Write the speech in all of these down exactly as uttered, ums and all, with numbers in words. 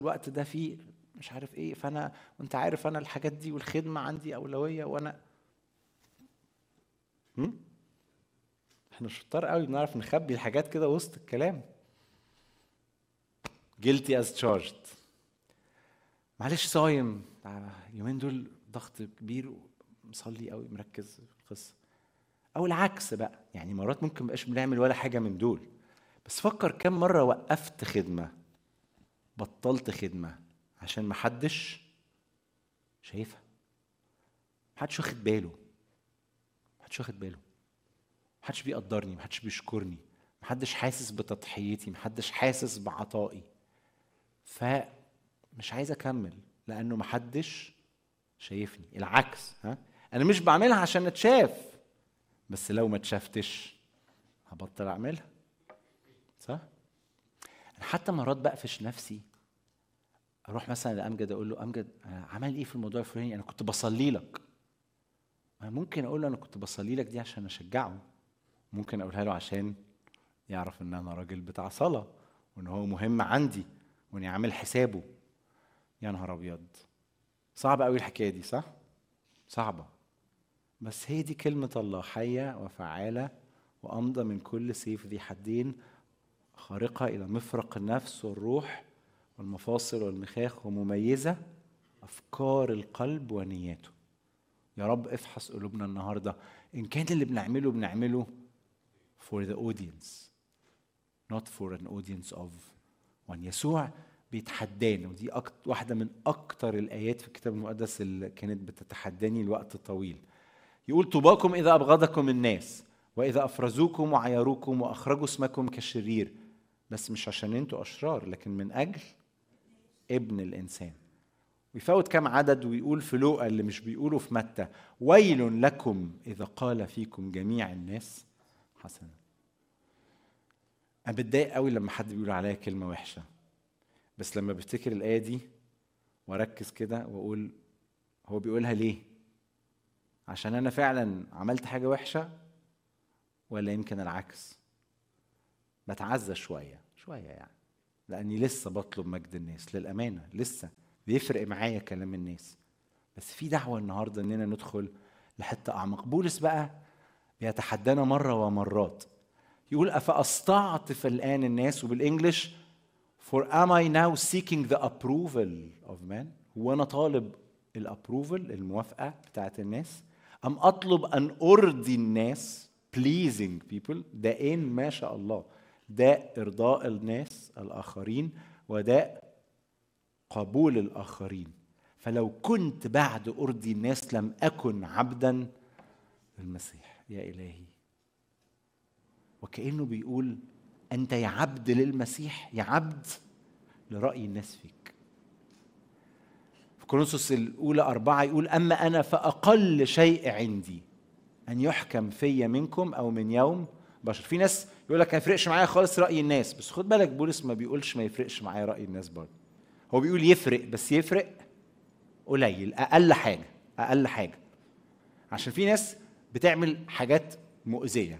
الوقت ده فيه مش عارف ايه، فانا وانت عارف انا الحاجات دي والخدمه عندي اولويه وانا هم؟ احنا شطار قوي بنعرف نخبي الحاجات كده وسط الكلام. guilty as charged. معلش صايم يومين دول ضغط كبير ومصلي قوي مركز في القصه، او العكس بقى. يعني مرات ممكن مبقاش بنعمل ولا حاجه من دول، بس فكر كم مره وقفت خدمه، بطلت خدمه عشان محدش شايفها، محدش واخد باله، محدش واخد باله، محدش بيقدرني، محدش بيشكرني، محدش حاسس بتضحيتي، محدش حاسس بعطائي، فمش عايز اكمل لانه محدش شايفني. العكس، ها، انا مش بعملها عشان اتشاف، بس لو ما اتشافتش هبطل اعملها، صح؟ انا حتى مرات بقفش نفسي، اروح مثلا لامجد اقول له امجد عمل ايه في الموضوع الفلاني، انا كنت بصلي لك. ممكن اقول له انا كنت بصلي لك دي عشان اشجعه، ممكن اقولها له عشان يعرف ان انا راجل بتاع صلاة وان هو مهم عندي واني عامل حسابه. يا نهار ابيض، صعبة قوي الحكاية دي، صح؟ صعبة، بس هي دي كلمة الله، حية وفعالة وأمضى من كل سيف ذي حدين، خارقة إلى مفرق النفس والروح والمفاصل والمخاخ، ومميزة أفكار القلب ونياته. يا رب افحص قلوبنا النهاردة، إن كان اللي بنعمله بنعمله for the audience not for an audience of one. يسوع بيتحداني، ودي أكتر واحدة من أكتر الآيات في الكتاب المقدس اللي كانت بتتحداني الوقت طويل. يقول طوباكم إذا أبغضكم الناس وإذا أفرزوكم وعيروكم وأخرجوا اسمكم كشرير، بس مش عشان انتوا أشرار، لكن من أجل ابن الإنسان. ويفوت كم عدد ويقول في لوقا اللي مش بيقوله في متى، ويل لكم إذا قال فيكم جميع الناس حسنا. أنا بتضايق قوي لما حد بيقول عليا كلمة وحشة، بس لما بفتكر الآية دي واركز كده واقول هو بيقولها ليه؟ عشان انا فعلا عملت حاجة وحشة، ولا يمكن العكس؟ بتعزى شوية شوية يعني، لاني لسه بطلب مجد الناس. للأمانة لسه بيفرق معايا كلام الناس، بس في دعوة النهاردة اننا ندخل لحتة اعمق. بولس بقى بيتحدانا مرة ومرات، يقول أفأستعطف الآن الناس، وبالإنجليش For am I now seeking the approval of man؟ هو أنا طالب الابروفل، الموافقة بتاعت الناس، أم أطلب أن أرضي الناس pleasing people؟ ده إن ما شاء الله ده إرضاء الناس الآخرين، وده قبول الآخرين. فلو كنت بعد أرضي الناس لم أكن عبدا للمسيح. يا إلهي، وكأنه بيقول أنت يا عبد للمسيح، يا عبد لرأي الناس فيك. في كورنثوس الأولى أربعة يقول أما أنا فأقل شيء عندي أن يحكم في منكم أو من يوم بشر. في ناس يقول لك ما يفرقش معايا خالص رأي الناس، بس خد بالك بولس ما بيقولش ما يفرقش معايا رأي الناس برضه، هو بيقول يفرق، بس يفرق قليل، أقل حاجة أقل حاجة. عشان في ناس بتعمل حاجات مؤذية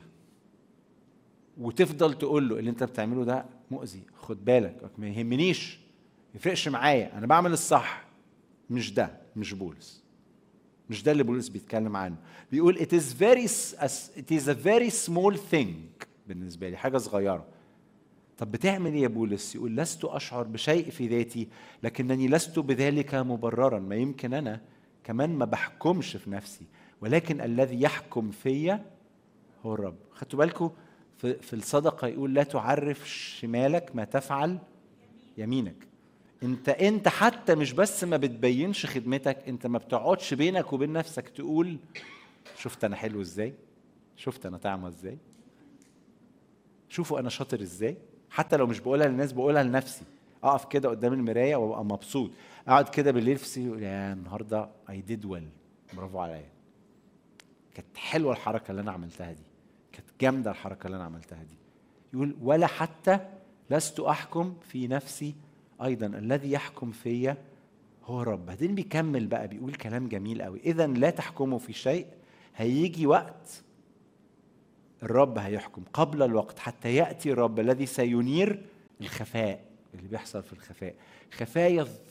وتفضل تقول له اللي انت بتعمله ده مؤذي، خد بالك، ما يهمنيش، يفرقش معايا، انا بعمل الصح. مش ده، مش بولس، مش ده اللي بولس بيتكلم عنه. بيقول it is very it is a very small thing، بالنسبة لي حاجة صغيرة. طب بتعمل ايه يا بولس؟ يقول لست أشعر بشيء في ذاتي لكنني لست بذلك مبررا. ما يمكن أنا كمان ما بحكمش في نفسي، ولكن الذي يحكم فيا هو الرب. خدتوا بالكم في, في الصدقة يقول لا تعرف شمالك ما تفعل يمينك. انت انت حتى مش بس ما بتبينش خدمتك، انت ما بتقعدش بينك وبين نفسك تقول شفت انا حلو ازاي، شفت انا طعمه ازاي، شوفوا انا شاطر ازاي. حتى لو مش بقولها للناس بقولها لنفسي، اقف كده قدام المرايه وابقى مبسوط، اقعد كده بالليل في سي يا النهارده اي ديد ويل، برافو عليا، كانت حلوه الحركه اللي انا عملتها دي، كانت جامده الحركه اللي انا عملتها دي. يقول ولا حتى لست احكم في نفسي ايضا، الذي يحكم فيا هو الرب. بعدين بيكمل بقى بيقول كلام جميل قوي، اذا لا تحكموا في شيء، هيجي وقت الرب هيحكم قبل الوقت، حتى يأتي الرب الذي سينير الخفاء اللي بيحصل في الخفاء. خفايا